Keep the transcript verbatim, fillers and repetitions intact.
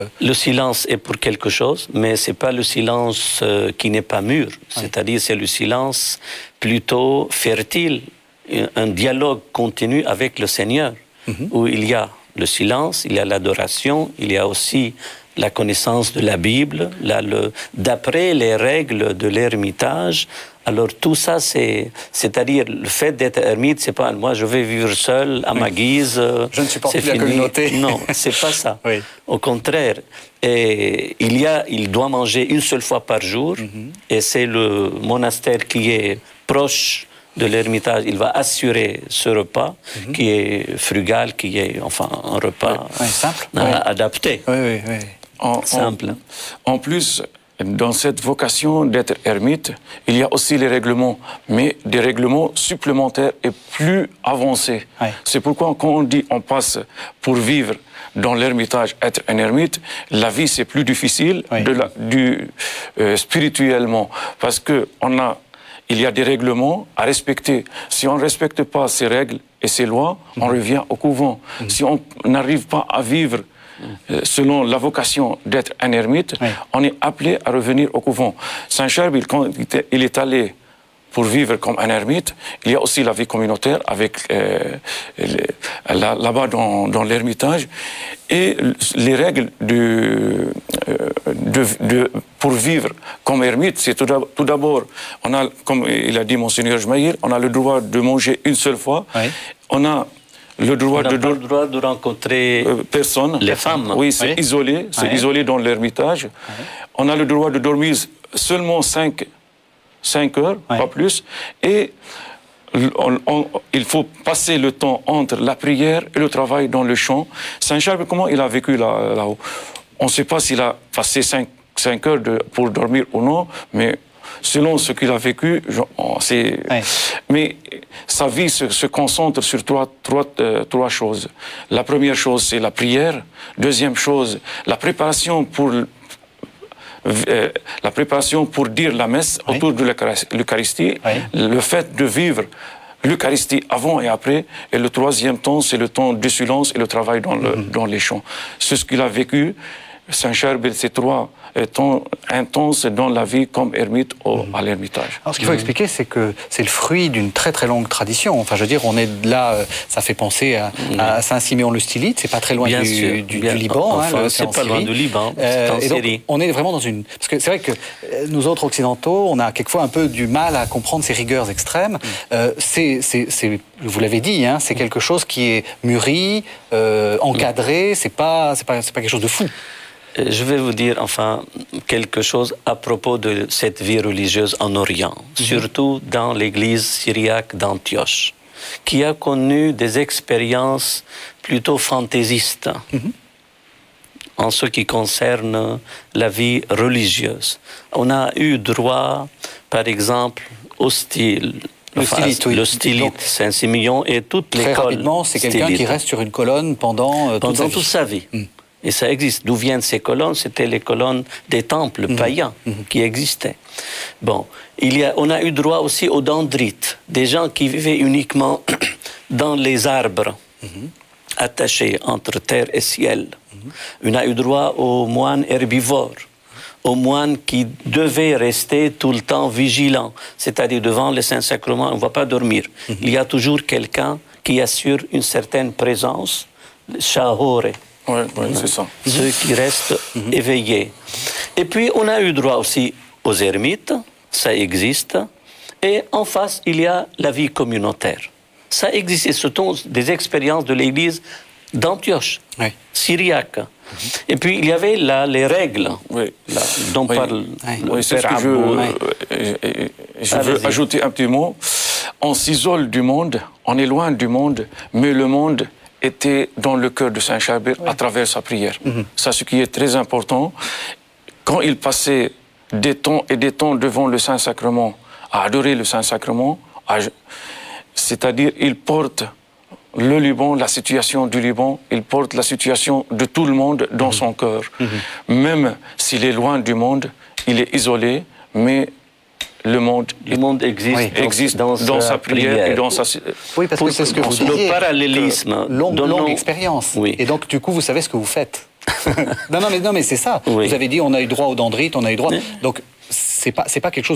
Le silence est pour quelque chose, mais ce n'est pas le silence euh, qui n'est pas mûr. C'est-à-dire c'est le silence plutôt fertile, un dialogue continu avec le Seigneur, mm-hmm. où il y a le silence, il y a l'adoration, il y a aussi la connaissance de la Bible, là, le, d'après les règles de l'ermitage. Alors tout ça, c'est, c'est-à-dire le fait d'être ermite, c'est pas moi je vais vivre seul à oui. ma guise. Je ne supporte plus la communauté. Non, c'est pas ça. Oui. Au contraire, et il y a, il doit manger une seule fois par jour, mm-hmm. et c'est le monastère qui est proche de l'ermitage, il va assurer ce repas mm-hmm. qui est frugal, qui est enfin un repas oui. Oui, simple. Euh, oui. adapté. Oui, oui, oui. En, simple. En, en plus, dans cette vocation d'être ermite, il y a aussi les règlements, mais des règlements supplémentaires et plus avancés. Oui. C'est pourquoi quand on dit on passe pour vivre dans l'ermitage, être un ermite, la vie c'est plus difficile oui. de la, du, euh, spirituellement, parce que on a il y a des règlements à respecter. Si on ne respecte pas ces règles et ces lois, mmh. on revient au couvent. Mmh. Si on n'arrive pas à vivre euh, selon la vocation d'être un ermite, oui. on est appelé à revenir au couvent. Saint-Charles, quand il est allé pour vivre comme un ermite, il y a aussi la vie communautaire avec euh, les, là, là-bas dans, dans l'ermitage. Et les règles de, de, de, pour vivre comme ermite, c'est tout d'abord, on a, comme il a dit Monseigneur Jmaïr, on a le droit de manger une seule fois. Oui. On a le droit, on de, pas le droit de rencontrer euh, personne. Les femmes. Oui, c'est oui. isolé, c'est oui. isolé dans l'ermitage. Oui. On a le droit de dormir seulement cinq cinq heures, ouais. pas plus, et on, on, il faut passer le temps entre la prière et le travail dans le champ. Saint-Charles, comment il a vécu là, là-haut? On ne sait pas s'il a passé cinq heures de, pour dormir ou non, mais selon ce qu'il a vécu, c'est... Ouais. Mais sa vie se, se concentre sur trois, trois, euh, trois choses. La première chose, c'est la prière. Deuxième chose, la préparation pour... Euh, la préparation pour dire la messe oui. autour de l'Eucharistie, oui. le fait de vivre l'Eucharistie avant et après, et le troisième temps, c'est le temps de silence et le travail dans, le, mm-hmm. dans les champs. C'est ce qu'il a vécu. Saint-Charles, ces trois temps intenses dans la vie comme ermite au, mmh. à l'ermitage. Alors, ce qu'il faut mmh. expliquer, c'est que c'est le fruit d'une très très longue tradition. Enfin, je veux dire, on est là, ça fait penser à, mmh. à Saint-Siméon le Stylite, c'est pas très loin bien du, sûr, du, bien, du Liban. enfin, hein, c'est pas loin du Liban, euh, c'est en et donc, Syrie. On est vraiment dans une... Parce que c'est vrai que nous autres occidentaux, on a quelquefois un peu du mal à comprendre ces rigueurs extrêmes. Mmh. Euh, c'est, c'est, c'est, vous l'avez dit, hein, c'est quelque chose qui est mûri, euh, encadré, c'est pas, c'est pas, c'est pas quelque chose de fou. Je vais vous dire enfin quelque chose à propos de cette vie religieuse en Orient, mm-hmm. surtout dans l'église syriaque d'Antioche, qui a connu des expériences plutôt fantaisistes mm-hmm. en ce qui concerne la vie religieuse. On a eu droit, par exemple, au style. Le enfin, stylite, oui. Le stylite, Saint-Siméon et toute l'école. Très rapidement, c'est quelqu'un stylite. qui reste sur une colonne pendant, euh, pendant toute sa vie. Toute sa vie. Mm. Et ça existe. D'où viennent ces colonnes? C'était les colonnes des temples mmh. païens mmh. qui existaient. Bon, il y a, on a eu droit aussi aux dendrites, des gens qui vivaient uniquement dans les arbres, mmh. attachés entre terre et ciel. Mmh. On a eu droit aux moines herbivores, aux moines qui devaient rester tout le temps vigilants, c'est-à-dire devant le Saint-Sacrement, on ne va pas dormir. Mmh. Il y a toujours quelqu'un qui assure une certaine présence, shahore. Oui, ouais, c'est ça. Ceux qui restent mm-hmm. éveillés. Et puis, on a eu droit aussi aux ermites, ça existe. Et en face, il y a la vie communautaire. Ça existe, ce sont des expériences de l'Église d'Antioche, oui. syriaque. Mm-hmm. Et puis, il y avait là les règles oui. là, dont oui. parle oui. le oui, c'est Père ce que Abou. je, euh, je veux ajouter un petit mot. On s'isole du monde, on est loin du monde, mais le monde était dans le cœur de Saint-Charles oui. à travers sa prière. Mm-hmm. Ça, ce qui est très important. Quand il passait des temps et des temps devant le Saint-Sacrement, à adorer le Saint-Sacrement, à... c'est-à-dire il porte le Liban, la situation du Liban, il porte la situation de tout le monde dans mm-hmm. son cœur. Mm-hmm. Même s'il est loin du monde, il est isolé, mais le monde, le monde existe, oui, dans, existe dans, dans sa prière, prière et dans sa... Oui, parce que c'est ce que vous disiez. Le parallélisme. Longue, longue expérience. Oui. Et donc, du coup, vous savez ce que vous faites. non, non, mais, non, mais c'est ça. Oui. Vous avez dit on a eu droit aux dendrites, on a eu droit... Oui. Donc, c'est pas, c'est pas quelque chose